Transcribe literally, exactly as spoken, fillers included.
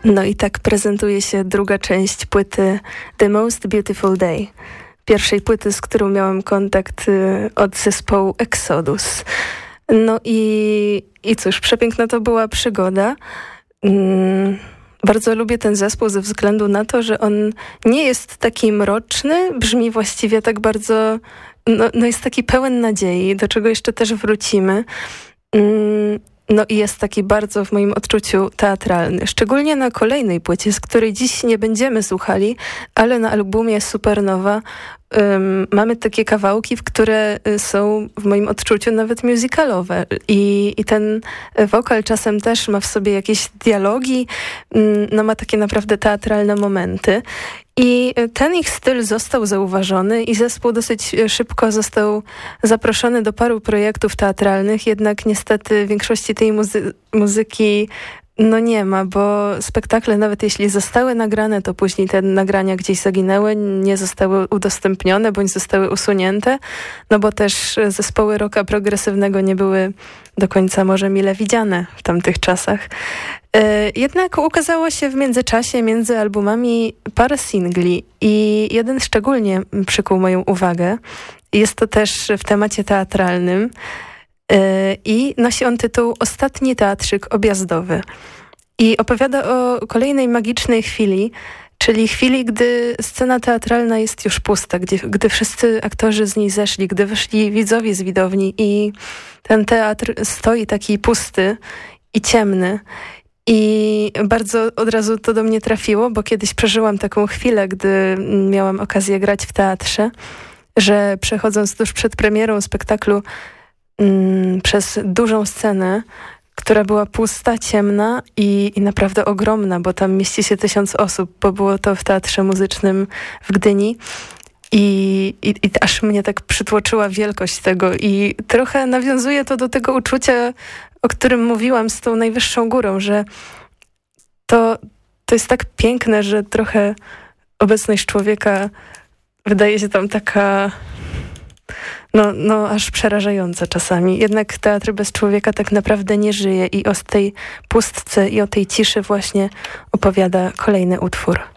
No i tak prezentuje się druga część płyty The Most Beautiful Day. Pierwszej płyty, z którą miałam kontakt od zespołu Exodus. No i, i cóż, przepiękna to była przygoda. Mm, bardzo lubię ten zespół ze względu na to, że on nie jest taki mroczny, brzmi właściwie tak bardzo, no, no jest taki pełen nadziei, do czego jeszcze też wrócimy. Mm, No i jest taki bardzo w moim odczuciu teatralny. Szczególnie na kolejnej płycie, z której dziś nie będziemy słuchali, ale na albumie Supernowa um, mamy takie kawałki, które są w moim odczuciu nawet musicalowe. I, i ten wokal czasem też ma w sobie jakieś dialogi, um, no ma takie naprawdę teatralne momenty. I ten ich styl został zauważony i zespół dosyć szybko został zaproszony do paru projektów teatralnych, jednak niestety większości tej muzy- muzyki no nie ma, bo spektakle nawet jeśli zostały nagrane, to później te nagrania gdzieś zaginęły, nie zostały udostępnione bądź zostały usunięte, no bo też zespoły rocka progresywnego nie były do końca może mile widziane w tamtych czasach. Jednak ukazało się w międzyczasie między albumami parę singli i jeden szczególnie przykuł moją uwagę. Jest to też w temacie teatralnym i nosi on tytuł Ostatni teatrzyk objazdowy. I opowiada o kolejnej magicznej chwili, czyli chwili, gdy scena teatralna jest już pusta, gdzie, gdy wszyscy aktorzy z niej zeszli, gdy wyszli widzowie z widowni i ten teatr stoi taki pusty i ciemny. I bardzo od razu to do mnie trafiło, bo kiedyś przeżyłam taką chwilę, gdy miałam okazję grać w teatrze, że przechodząc tuż przed premierą spektaklu mm, przez dużą scenę, która była pusta, ciemna i, i naprawdę ogromna, bo tam mieści się tysiąc osób, bo było to w Teatrze Muzycznym w Gdyni. I, i, i aż mnie tak przytłoczyła wielkość tego i trochę nawiązuje to do tego uczucia, o którym mówiłam z tą najwyższą górą, że to, to jest tak piękne, że trochę obecność człowieka wydaje się tam taka no, no aż przerażająca czasami. Jednak teatr bez człowieka tak naprawdę nie żyje i o tej pustce i o tej ciszy właśnie opowiada kolejny utwór.